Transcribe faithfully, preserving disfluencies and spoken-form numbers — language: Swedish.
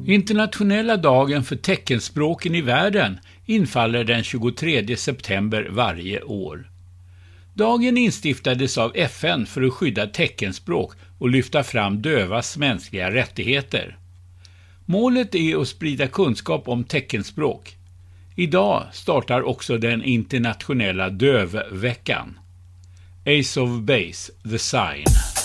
Internationella dagen för teckenspråken i världen infaller den tjugotredje september varje år. Dagen instiftades av F N för att skydda teckenspråk och lyfta fram dövas mänskliga rättigheter. Målet är att sprida kunskap om teckenspråk. Idag startar också den internationella dövveckan. Ace of Base, The Sign.